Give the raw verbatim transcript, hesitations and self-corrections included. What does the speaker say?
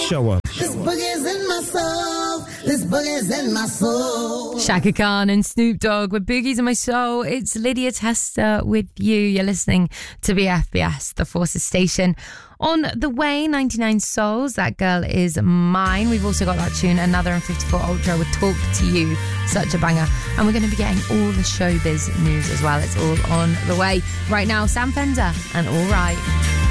Show up. This boogie's in my soul. This boogie's in my soul. Shaka Khan and Snoop Dogg with Boogies in My Soul. It's Lydia Tester with you. You're listening to B F B S, the Forces station. On the way, ninety-nine Souls, That Girl Is Mine. We've also got that tune, Another and fifty-four Ultra with Talk to You, such a banger. And we're going to be getting all the showbiz news as well. It's all on the way. Right now, Sam Fender and All Right.